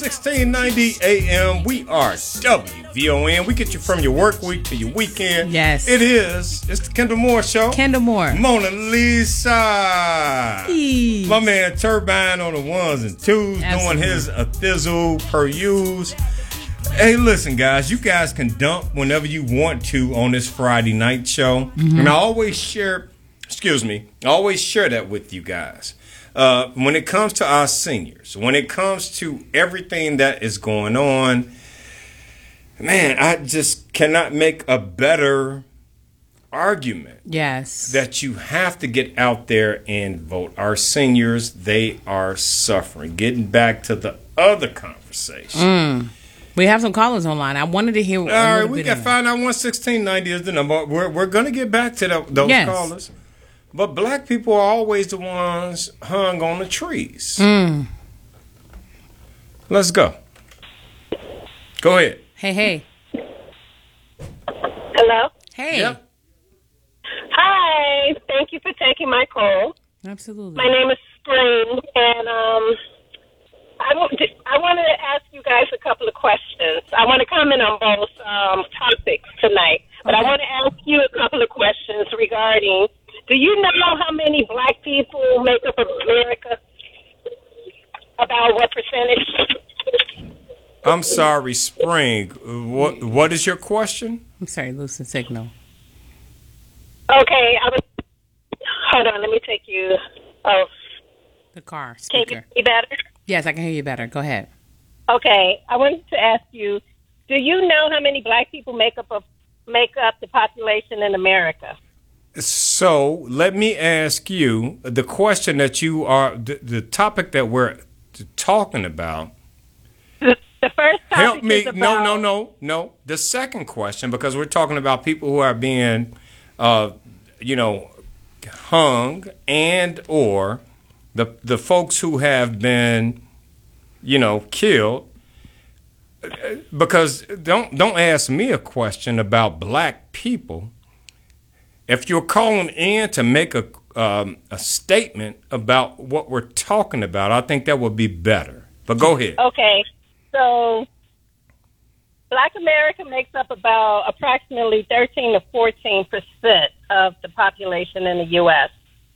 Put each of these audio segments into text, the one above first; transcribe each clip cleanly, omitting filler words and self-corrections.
1690 AM. We are WVON. We get you from your work week to your weekend. Yes. It's the Kendall Moore Show. Kendall Moore. Mona Lisa. Ease. My man Turbine on the ones and twos. Absolutely. Doing his thizzle per use. Hey, listen, guys. You guys can dump whenever you want to on this Friday night show. Mm-hmm. And I always share that with you guys. When it comes to our seniors, when it comes to everything that is going on, man, I just cannot make a better argument. Yes. That you have to get out there and vote. Our seniors, they are suffering. Getting back to the other conversation. We have some callers online. I wanted to hear. All right, we got 591-1690 is the number. We're going to get back to those callers. But black people are always the ones hung on the trees. Let's go. Go ahead. Hey. Hello? Hey. Yep. Hi. Thank you for taking my call. Absolutely. My name is Spring, and I wanted to ask you guys a couple of questions. I want to comment on both topics tonight, but I want to ask you a couple of questions regarding, do you know how many black people make up America? About what percentage? I'm sorry, Spring. What is your question? I'm sorry, losing signal. Okay, hold on, let me take you off. The car Can you speaker. hear me better? Yes, I can hear you better. Go ahead. Okay, I wanted to ask you, do you know how many black people make up the population in America? So let me ask you the question that you are, the topic that we're talking about. The first topic Help me. is about... No. The second question, because we're talking about people who are being, hung and or the folks who have been, killed. Because don't ask me a question about black people. If you're calling in to make a statement about what we're talking about, I think that would be better. But go ahead. Okay, so Black America makes up about approximately 13 to 14% of the population in the U.S.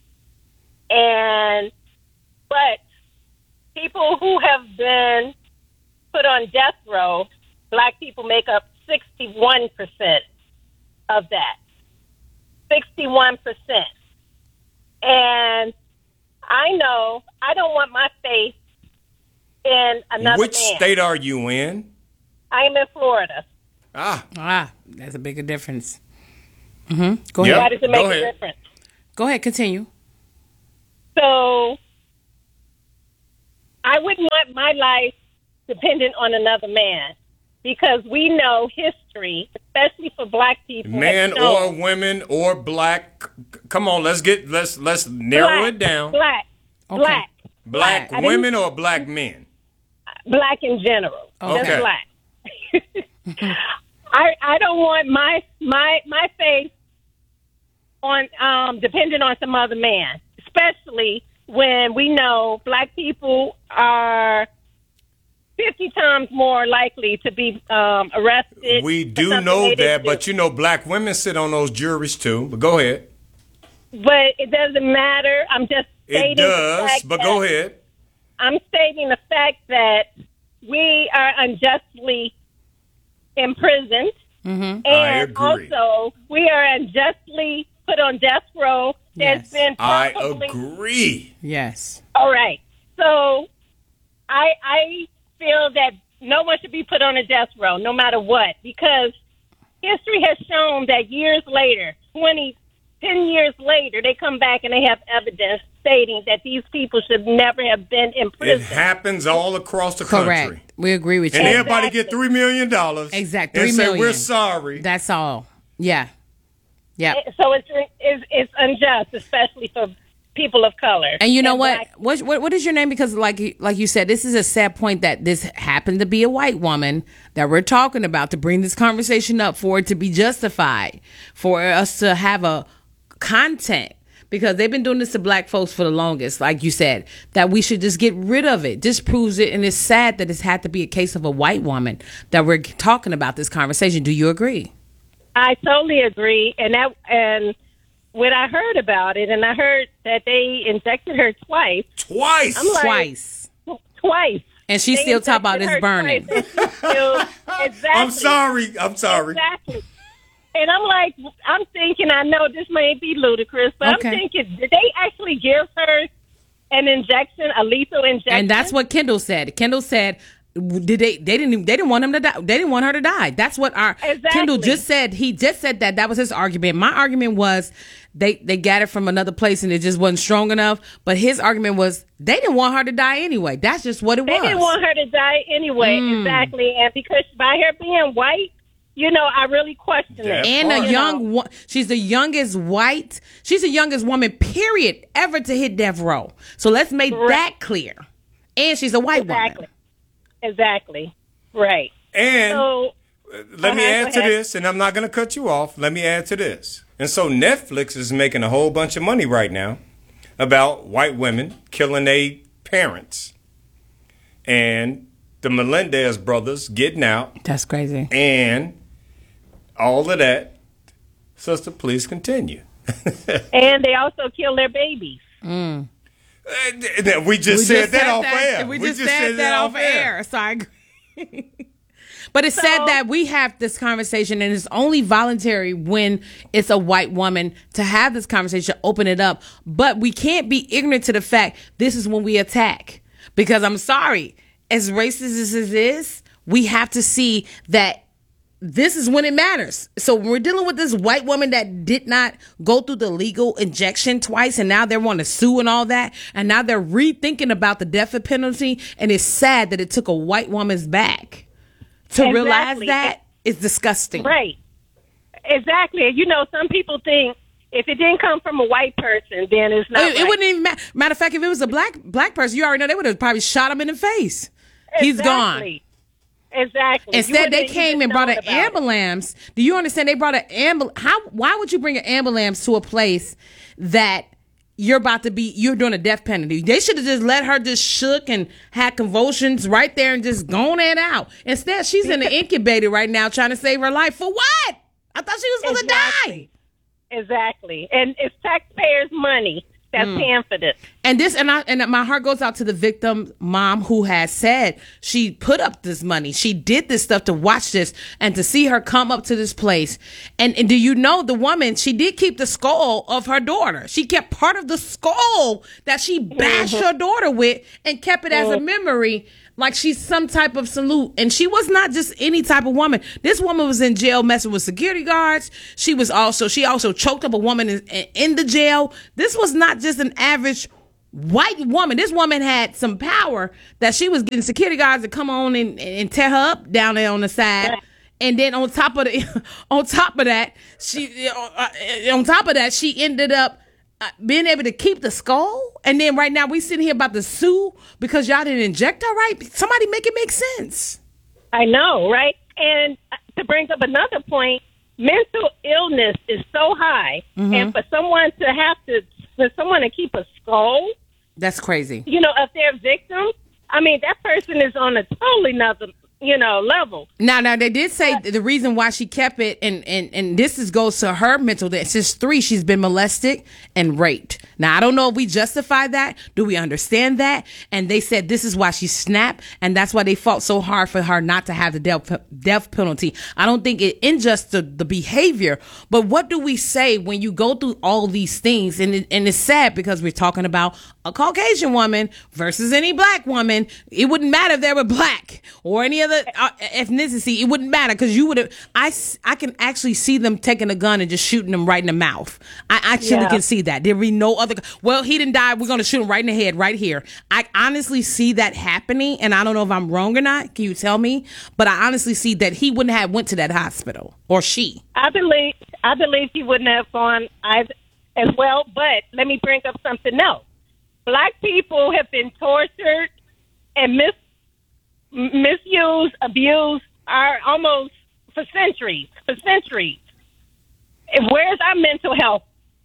But people who have been put on death row, black people make up 61% of that. 61%. And I know I don't want my face in another Which state are you in? I'm in Florida. That's a bigger difference. Go ahead. Why does it make a difference? Go ahead, continue. So I wouldn't want my life dependent on another man, because we know history, especially for black people. Man or women or black. Come on, let's narrow it down. Black. Black women or black men? Black in general. Okay. Just black. I don't want my face on dependent on some other man, especially when we know black people are 50 times more likely to be arrested. We do know that, but black women sit on those juries too. But go ahead. But it doesn't matter. I'm just stating it does, but go ahead. I'm stating the fact that we are unjustly imprisoned. Mm-hmm. And I agree. Also, we are unjustly put on death row. Yes. I agree. Yes. All right. So I feel that no one should be put on a death row, no matter what, because history has shown that years later, 10 years later, they come back and they have evidence stating that these people should never have been in prison. It happens all across the country. Correct. We agree with you. And everybody get $3 million. Exactly. And $3 say, million. we're sorry. That's all. Yeah. Yeah. So it's unjust, especially for people of color. And you know what? What is your name? Because like you said, this is a sad point that this happened to be a white woman that we're talking about, to bring this conversation up, for it to be justified, for us to have a content. because they've been doing this to black folks for the longest, like you said, that we should just get rid of it. This proves it, and it's sad that it's had to be a case of a white woman that we're talking about this conversation. Do you agree? I totally agree, and when I heard about it, and I heard that they injected her twice. Twice. I'm like, twice. And she still talk about this burning. Exactly. I'm sorry. Exactly. And I'm thinking, I know this may be ludicrous, but Okay. I'm thinking, did they actually give her an injection, a lethal injection? And that's what Kendall said. Kendall said, they didn't want him to die. They didn't want her to die. That's what Kendall just said. He just said that was his argument. My argument was they got it from another place and it just wasn't strong enough. But his argument was they didn't want her to die anyway. That's just what it was. They didn't want her to die anyway. Exactly. And because by her being white, I really question it. And she's the youngest white. She's the youngest woman, period, ever to hit death row. So let's make that clear. And she's a white woman. Exactly. Right. And so, let me add to this, and I'm not going to cut you off. Let me add to this. And so Netflix is making a whole bunch of money right now about white women killing their parents. And the Melendez brothers getting out. That's crazy. And all of that. Sister, please continue. And they also kill their babies. We just said that off air. We just said that off air. So I agree. But it's sad that we have this conversation and it's only voluntary when it's a white woman to have this conversation, open it up. But we can't be ignorant to the fact this is when we attack. Because I'm sorry, as racist as it is, we have to see that this is when it matters. So we're dealing with this white woman that did not go through the legal injection twice, and now they want to sue and all that, and now they're rethinking about the death penalty, and it's sad that it took a white woman's back to realize that. It's disgusting. Right. Exactly. Some people think if it didn't come from a white person, then it's not It wouldn't even matter. Matter of fact, if it was a black person, you already know they would have probably shot him in the face. Exactly. He's gone. Exactly. Instead, they came and brought an ambulance. Do you understand? They brought an ambulance. Why would you bring an ambulance to a place that you're doing a death penalty? They should have just let her just shook and had convulsions right there and just gone it out. Instead, she's in the incubator right now trying to save her life. For what? I thought she was going to die. Exactly. And it's taxpayers' money that's paying for this. And my heart goes out to the victim mom who has said she put up this money. She did this stuff to watch this and to see her come up to this place. And do you know the woman, she did keep the skull of her daughter. She kept part of the skull that she bashed her daughter with and kept it as a memory. Like she's some type of salute. And she was not just any type of woman. This woman was in jail messing with security guards. She also choked up a woman in the jail. This was not just an average white woman. This woman had some power that she was getting security guards to come on and tear her up down there on the side. And then on top of that, she ended up being able to keep the skull. And then right now we sitting here about to sue because y'all didn't inject her right. Somebody make it make sense. I know, right? And to bring up another point, mental illness is so high, and for someone to keep a skull, that's crazy. Of their victim, I mean, that person is on a totally another level. Now they did say the reason why she kept it, and this goes to her mental. Since 3, she's been molested and raped. Now I don't know if we justify that. Do we understand that? And they said this is why she snapped, and that's why they fought so hard for her not to have the death penalty. I don't think it injusts the behavior, but what do we say when you go through all these things? And it's sad because we're talking about a Caucasian woman versus any black woman. It wouldn't matter if they were black or any other ethnicity. It wouldn't matter because you would have. I can actually see them taking a gun and just shooting them right in the mouth. I actually can see that. There be no other. Well, he didn't die. We're going to shoot him right in the head, right here. I honestly see that happening, and I don't know if I'm wrong or not. Can you tell me? But I honestly see that he wouldn't have went to that hospital, or she. I believe he wouldn't have gone as well. But let me bring up something else. Black people have been tortured and misused, abused, are almost for centuries. Where's our mental health?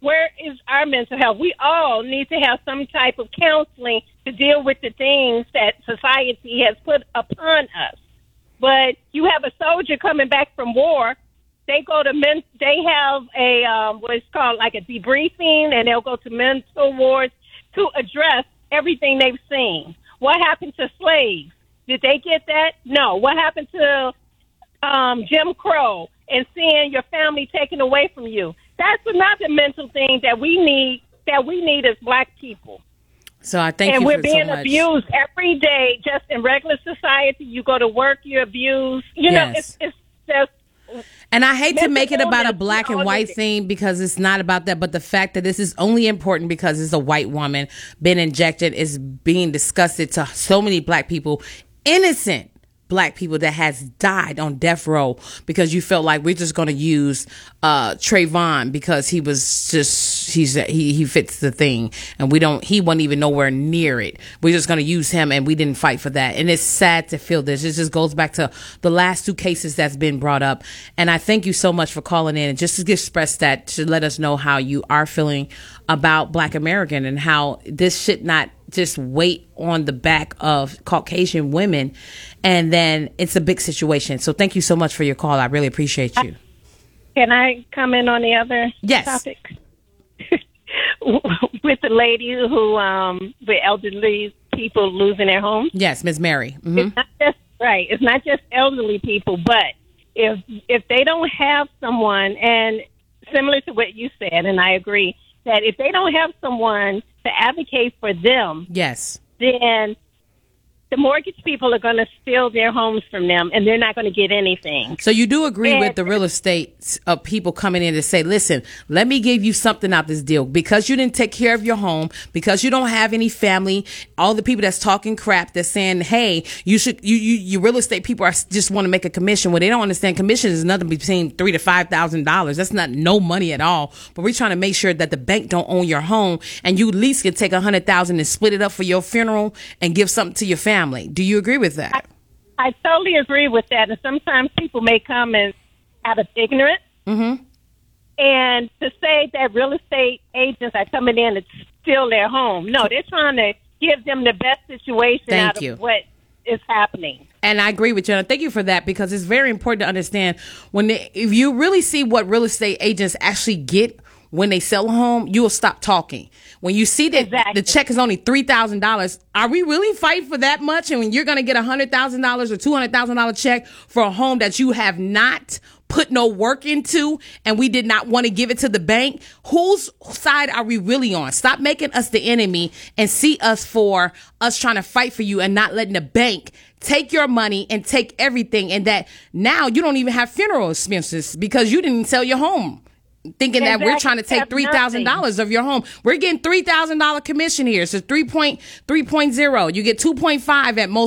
where is our mental health? We all need to have some type of counseling to deal with the things that society has put upon us. But you have a soldier coming back from war. They go to they have a what's called like a debriefing, and they'll go to mental wards to address everything they've seen. What happened to slaves? Did they get that? No. What happened to Jim Crow and seeing your family taken away from you? That's another mental thing that we need as Black people. So I thank and you we're for being so much. abused every day, just in regular society. You go to work, you're abused. You know, it's just. And I hate to make it about a illness, black and white thing, because it's not about that. But the fact that this is only important because it's a white woman being injected is being discussed to so many Black people, innocent Black people that has died on death row because you felt like we're just going to use Trayvon because he was just he fits the thing, and he wasn't even nowhere near it. We're just going to use him, and we didn't fight for that. And it's sad to feel this. It just goes back to the last two cases that's been brought up. And I thank you so much for calling in and just to express that, to let us know how you are feeling about Black American and how this should not just wait on the back of Caucasian women, and then it's a big situation. So thank you so much for your call. I really appreciate you. Can I comment on the other topic? With the lady who, with elderly people losing their homes? Yes, Ms. Mary. Mm-hmm. It's not just, right. It's not just elderly people, but if they don't have someone, and similar to what you said, and I agree, that if they don't have someone to advocate for them, yes, then the mortgage people are going to steal their homes from them, and they're not going to get anything. So you do agree with the real estate people coming in to say, listen, let me give you something out this deal. Because you didn't take care of your home, because you don't have any family, all the people that's talking crap, that's saying, hey, you real estate people just want to make a commission. Well, they don't understand commission is nothing between $3,000 to $5,000. That's not no money at all. But we're trying to make sure that the bank don't own your home, and you at least can take $100,000 and split it up for your funeral and give something to your family. Do you agree with that? I totally agree with that. And sometimes people make comments out of ignorance. Mm-hmm. And to say that real estate agents are coming in to steal their home. No, they're trying to give them the best situation out of what is happening. And I agree with you. And thank you for that, because it's very important to understand if you really see what real estate agents actually get when they sell a home, you will stop talking. When you see that the check is only $3,000, are we really fighting for that much? And when you're going to get $100,000 or $200,000 check for a home that you have not put no work into, and we did not want to give it to the bank, whose side are we really on? Stop making us the enemy and see us for us trying to fight for you and not letting the bank take your money and take everything. And that now you don't even have funeral expenses because you didn't sell your home. Thinking that we're trying to take $3,000 of your home. We're getting $3,000 commission here. So 3.0. You get 2.5 at most.